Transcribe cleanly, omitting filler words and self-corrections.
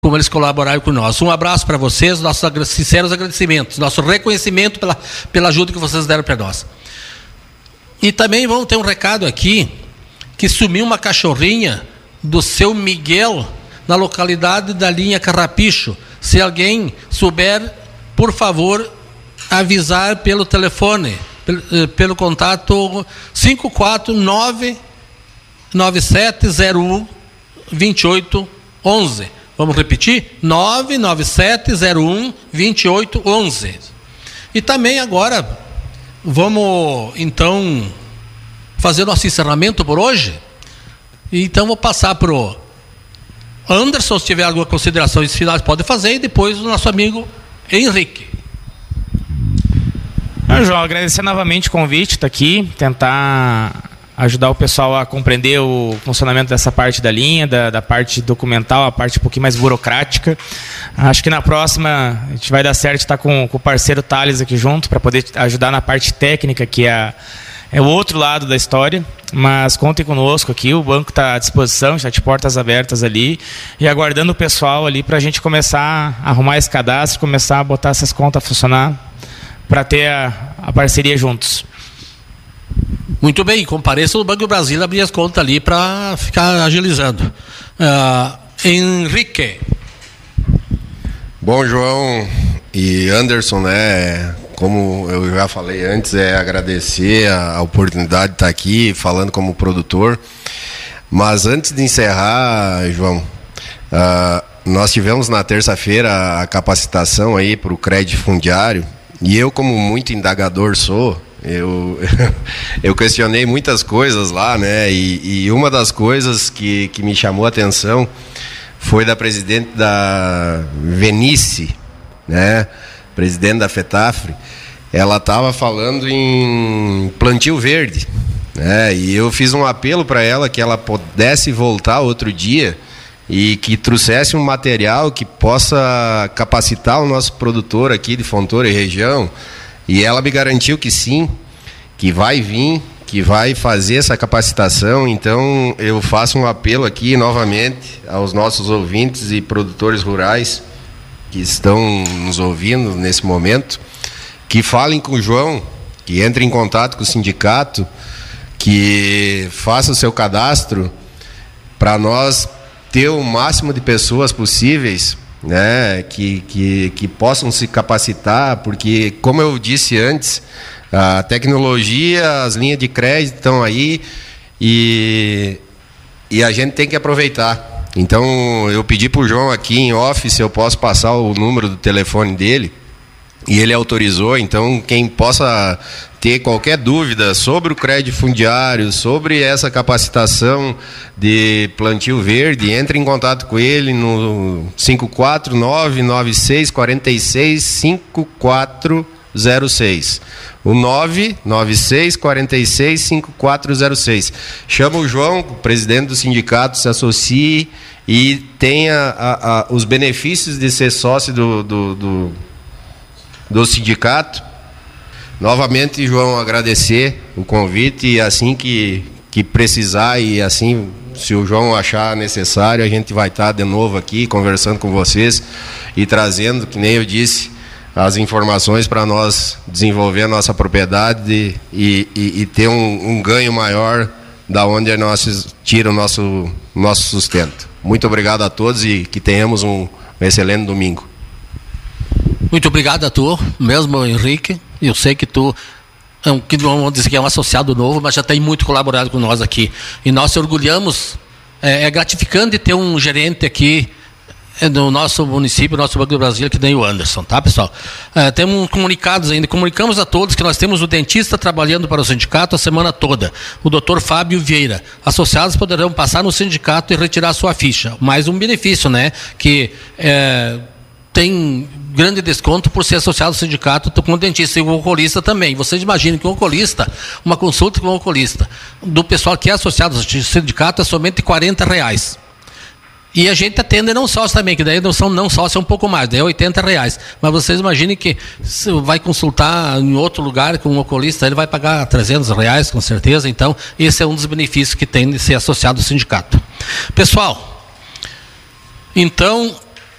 como eles colaboraram com nós. Um abraço para vocês, nossos sinceros agradecimentos, nosso reconhecimento pela ajuda que vocês deram para nós. E também vamos ter um recado aqui, que sumiu uma cachorrinha do seu Miguel, na localidade da linha Carrapicho. Se alguém souber, por favor, avisar pelo telefone, pelo contato 549-9701-2811. Vamos repetir? 99701-2811. E também agora, vamos então fazer nosso encerramento por hoje. Então vou passar para o Anderson, se tiver alguma consideração finais, pode fazer, e depois o nosso amigo Henrique. João, agradecer novamente o convite, tá aqui, tentar ajudar o pessoal a compreender o funcionamento dessa parte da linha, da parte documental, a parte um pouquinho mais burocrática. Acho que na próxima a gente vai dar certo estar com o parceiro Thales aqui junto, para poder ajudar na parte técnica, que é o outro lado da história. Mas contem conosco aqui, o banco está à disposição, está de portas abertas ali, e aguardando o pessoal ali para a gente começar a arrumar esse cadastro, começar a botar essas contas a funcionar, para ter a parceria juntos. Muito bem, compareça no Banco do Brasil, abrir as contas ali para ficar agilizando. Henrique. Bom, João e Anderson, né? Como eu já falei antes, agradecer a oportunidade de estar aqui falando como produtor. Mas antes de encerrar, João, nós tivemos na terça-feira a capacitação aí para o crédito fundiário, e eu, como muito indagador sou, eu questionei muitas coisas lá, né? E uma das coisas que me chamou a atenção foi da presidente da Venice, né? Presidente da FETAFRE. Ela estava falando em plantio verde, né? E eu fiz um apelo para ela que ela pudesse voltar outro dia e que trouxesse um material que possa capacitar o nosso produtor aqui de Fontoura e região. E ela me garantiu que sim, que vai vir, que vai fazer essa capacitação. Então eu faço um apelo aqui novamente aos nossos ouvintes e produtores rurais que estão nos ouvindo nesse momento, que falem com o João, que entrem em contato com o sindicato, que faça o seu cadastro para nós ter o máximo de pessoas possíveis, né, que possam se capacitar, porque, como eu disse antes, a tecnologia, as linhas de crédito estão aí e a gente tem que aproveitar. Então eu pedi para o João aqui em off se eu posso passar o número do telefone dele, e ele autorizou. Então quem possa ter qualquer dúvida sobre o crédito fundiário, sobre essa capacitação de plantio verde, entre em contato com ele no 549-9646-5406. O 996465406. Chama o João, o presidente do sindicato, se associe e tenha os benefícios de ser sócio do sindicato. Novamente, João, agradecer o convite, e assim que precisar, e assim, se o João achar necessário, a gente vai estar de novo aqui conversando com vocês e trazendo, que nem eu disse, as informações para nós desenvolver a nossa propriedade e ter um ganho maior da onde nós tiramos o nosso sustento. Muito obrigado a todos e que tenhamos um excelente domingo. Muito obrigado a tu, mesmo, Henrique. Eu sei que tu que não vamos dizer que é um associado novo, mas já tem muito colaborado com nós aqui. E nós se orgulhamos, é gratificante ter um gerente aqui no nosso município, no nosso Banco do Brasil, que nem o Anderson, tá, pessoal? Temos comunicados ainda, comunicamos a todos que nós temos o dentista trabalhando para o sindicato a semana toda, o Dr. Fábio Vieira. Associados poderão passar no sindicato e retirar sua ficha. Mais um benefício, né, que tem grande desconto por ser associado ao sindicato com o dentista, e o oculista também. Vocês imaginem que o oculista, uma consulta com o oculista do pessoal que é associado ao sindicato é somente R$40. E a gente atende não sócio também, que daí não sócio é um pouco mais, daí é R$80. Mas vocês imaginem que se vai consultar em outro lugar com um oculista, ele vai pagar R$300, com certeza. Então, esse é um dos benefícios que tem de ser associado ao sindicato. Pessoal, então